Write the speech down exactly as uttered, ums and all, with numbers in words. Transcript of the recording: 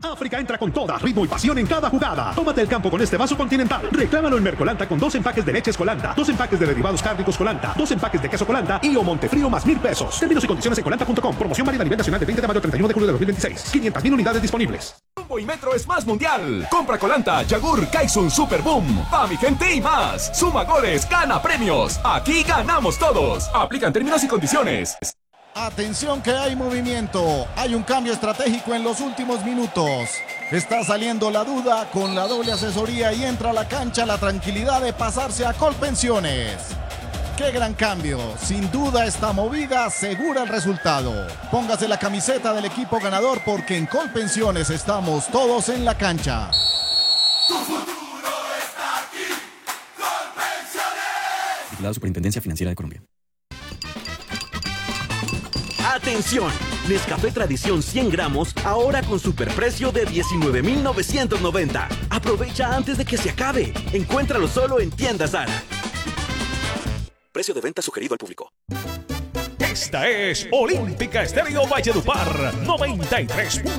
África entra con toda, ritmo y pasión en cada jugada. Tómate el campo con este vaso Continental. Reclámalo en Mercolanta con dos empaques de leches Colanta, dos empaques de derivados cárnicos Colanta, dos empaques de queso Colanta y o Montefrío más mil pesos. Términos y condiciones en colanta punto com. Promoción válida a nivel nacional de veinte de mayo a treinta y uno de julio de dos mil veintiséis. quinientas mil unidades disponibles. Jumbo y Metro es más mundial. Compra Colanta, Yagur, Kaisun, Super Boom, pa' mi gente y más. Suma goles, gana premios. Aquí ganamos todos. Aplican términos y condiciones. Atención que hay movimiento, hay un cambio estratégico en los últimos minutos. Está saliendo la duda con la doble asesoría y entra a la cancha la tranquilidad de pasarse a Colpensiones. ¡Qué gran cambio! Sin duda esta movida asegura el resultado. Póngase la camiseta del equipo ganador porque en Colpensiones estamos todos en la cancha. Tu futuro está aquí, Colpensiones. Vigilado Superintendencia Financiera de Colombia. ¡Atención! Nescafé Tradición cien gramos, ahora con superprecio de diecinueve mil novecientos noventa. Aprovecha antes de que se acabe. Encuéntralo solo en Tiendas Zara. Precio de venta sugerido al público. Esta es Olímpica Estéreo Valledupar noventa y tres.